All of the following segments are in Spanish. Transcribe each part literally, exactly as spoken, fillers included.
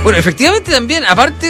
Bueno, efectivamente también, aparte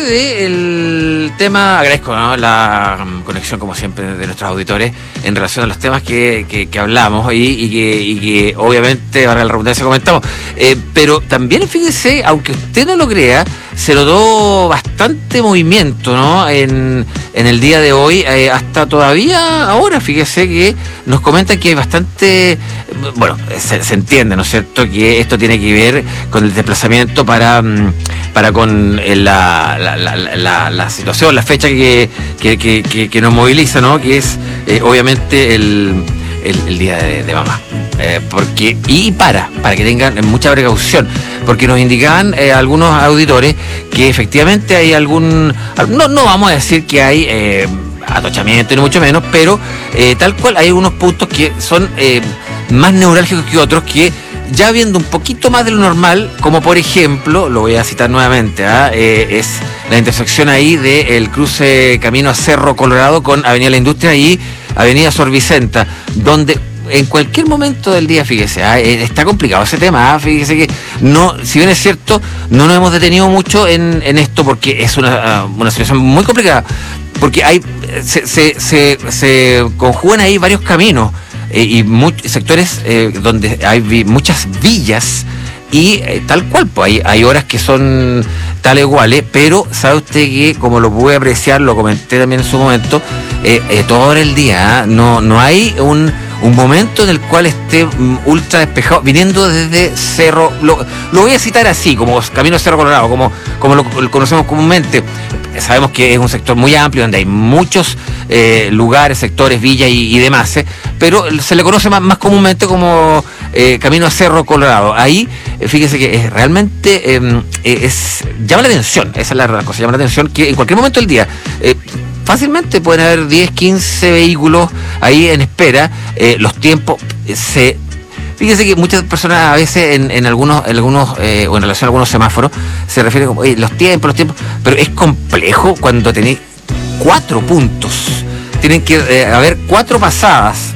del tema, agradezco, ¿no?, la conexión como siempre de nuestros auditores en relación a los temas que, que, que hablamos y, y, que, y que obviamente, para la redundancia, comentamos. Eh, pero también, fíjese, aunque usted no lo crea, se notó bastante movimiento, ¿no?, en, en el día de hoy, eh, hasta todavía ahora, fíjese que nos comentan que hay bastante, bueno, se, se entiende, ¿no es cierto?, que esto tiene que ver con el desplazamiento para, para con la, la, la, la, la situación, la fecha que, que, que, que, que nos moviliza, ¿no?, que es eh, obviamente el, el, el día de, de mamá. Eh, porque y para, para que tengan mucha precaución, porque nos indicaban eh, algunos auditores que efectivamente hay algún, no, no vamos a decir que hay eh, atochamiento ni mucho menos, pero eh, tal cual hay unos puntos que son eh, más neurálgicos que otros, que ya viendo un poquito más de lo normal, como por ejemplo, lo voy a citar nuevamente, ¿eh? Eh, es la intersección ahí del cruce camino a Cerro Colorado con Avenida La Industria y Avenida Sor Vicenta, donde en cualquier momento del día, fíjese, ¿eh?, está complicado ese tema, ¿eh? Fíjese que no, si bien es cierto, no nos hemos detenido mucho en, en esto porque es una, una situación muy complicada, porque hay se, se, se, se conjugan ahí varios caminos eh, y muchos sectores eh, donde hay vi, muchas villas y eh, tal cual, pues hay, hay horas que son tales iguales, pero sabe usted que, como lo pude apreciar, lo comenté también en su momento, eh, eh, toda hora del día, ¿eh? no, no hay un un momento en el cual esté um, ultra despejado, viniendo desde Cerro, lo, lo voy a citar así, como Camino Cerro Colorado, como, como lo, lo conocemos comúnmente. Sabemos que es un sector muy amplio, donde hay muchos eh, lugares, sectores, villas y, y demás, ¿eh? Pero se le conoce más, más comúnmente como eh, Camino Cerro Colorado. Ahí, eh, fíjese que es realmente, eh, es llama la atención, esa es la cosa, llama la atención que en cualquier momento del día, eh, fácilmente pueden haber diez, quince vehículos ahí en espera. Eh, los tiempos se... Fíjese que muchas personas a veces en, en algunos, en algunos eh, o en relación a algunos semáforos se refieren como, oye, los tiempos, los tiempos... Pero es complejo cuando tenéis cuatro puntos. Tienen que eh, haber cuatro pasadas.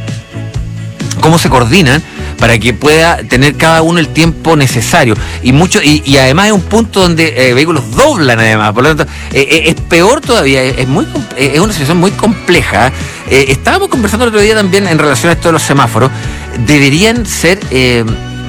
¿Cómo se coordinan para que pueda tener cada uno el tiempo necesario? Y mucho y, y además es un punto donde eh, vehículos doblan además, por lo tanto eh, eh, es peor todavía, es muy es una situación muy compleja. Eh, estábamos conversando el otro día también en relación a esto de los semáforos. Deberían ser eh,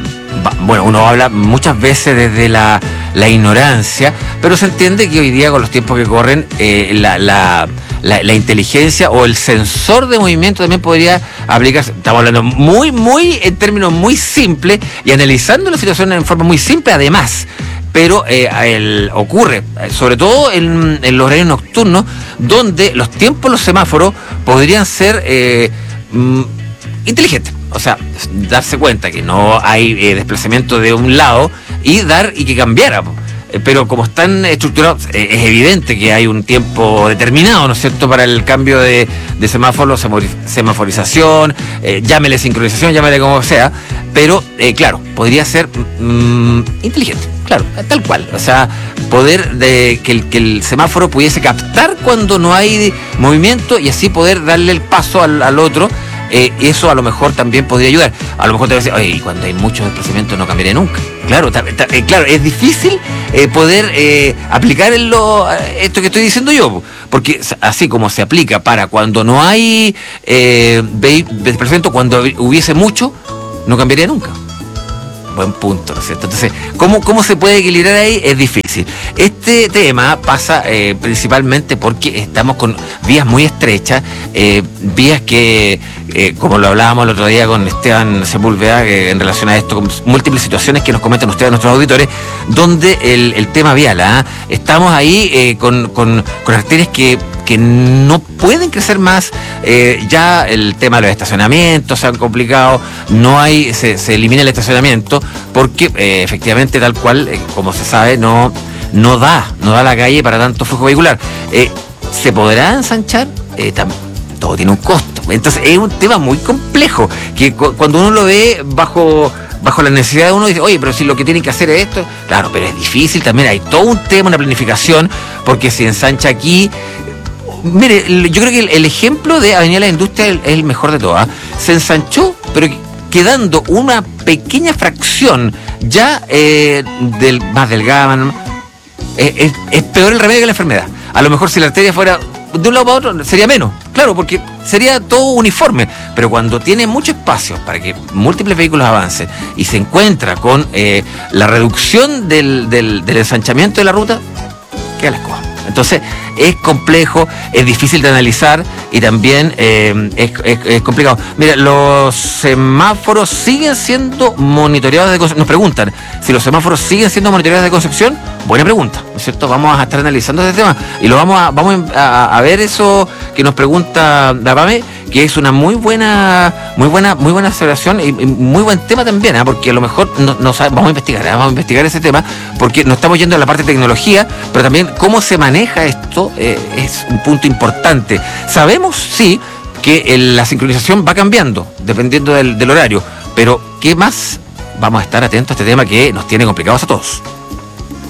bueno, uno habla muchas veces desde la, la ignorancia, pero se entiende que hoy día con los tiempos que corren eh, la, la La, la inteligencia o el sensor de movimiento también podría aplicarse. Estamos hablando muy, muy, en términos muy simples y analizando la situación en forma muy simple además. Pero eh, el, ocurre, sobre todo en, en los horarios nocturnos, donde los tiempos, los semáforos, podrían ser eh, mm, inteligentes. O sea, darse cuenta que no hay eh, desplazamiento de un lado y dar y que cambiara. Pero como están estructurados, eh, es evidente que hay un tiempo determinado, ¿no es cierto?, para el cambio de, de semáforo, semaforización, eh, llámele sincronización, llámele como sea, pero eh, claro, podría ser mm, inteligente, claro, tal cual, o sea, poder de que el, que el semáforo pudiese captar cuando no hay movimiento y así poder darle el paso al, al otro. Eh, eso a lo mejor también podría ayudar. A lo mejor te va a decir, oye, y cuando hay muchos desplazamientos no cambiaré nunca. Claro, ta, ta, eh, claro, es difícil eh, poder eh, aplicar en lo, esto que estoy diciendo yo, porque así como se aplica para cuando no hay eh, desplazamiento, cuando hubiese mucho, no cambiaría nunca. Buen punto, ¿no es cierto? Entonces, ¿cómo, cómo se puede equilibrar ahí? Es difícil. Este tema pasa eh, principalmente porque estamos con vías muy estrechas, eh, vías que, eh, como lo hablábamos el otro día con Esteban Sepúlveda, eh, en relación a esto, con múltiples situaciones que nos comentan ustedes, nuestros auditores, donde el, el tema vial, ¿eh? Estamos ahí eh, con, con, con arterias que que no pueden crecer más, eh, ya el tema de los estacionamientos se han complicado, no hay, se, se elimina el estacionamiento porque eh, efectivamente tal cual, eh, como se sabe, no, no da, no da la calle para tanto flujo vehicular. Eh, ¿Se podrá ensanchar? Eh, tam- todo tiene un costo. Entonces es un tema muy complejo, que cu- cuando uno lo ve bajo... bajo la necesidad de uno, dice, oye, pero si lo que tienen que hacer es esto, claro, pero es difícil también, hay todo un tema, una planificación, porque si ensancha aquí... Mire, yo creo que el, el ejemplo de Avenida La Industria es el, es el mejor de todas. Se ensanchó, pero quedando una pequeña fracción ya eh, del más delgada, es, es, es peor el remedio que la enfermedad. A lo mejor si la arteria fuera de un lado para otro sería menos, claro, porque sería todo uniforme, pero cuando tiene mucho espacio para que múltiples vehículos avancen y se encuentra con eh, la reducción del, del, del ensanchamiento de la ruta, queda la escoba. Entonces es complejo, es difícil de analizar y también eh, es, es, es complicado. Mira, los semáforos siguen siendo monitoreados de Concepción. Nos preguntan si los semáforos siguen siendo monitoreados de Concepción. Buena pregunta, ¿no es cierto? Vamos a estar analizando este tema y lo vamos a, vamos a, a ver eso que nos pregunta la Pame, que es una muy buena, muy buena, muy buena observación y, y muy buen tema también, ¿eh? Porque a lo mejor no, no sabe, vamos a investigar, ¿eh? vamos a investigar ese tema, porque nos estamos yendo a la parte de tecnología, pero también cómo se maneja esto eh, es un punto importante. Sabemos, sí, que el, la sincronización va cambiando dependiendo del, del horario, pero ¿qué más? Vamos a estar atentos a este tema que nos tiene complicados a todos.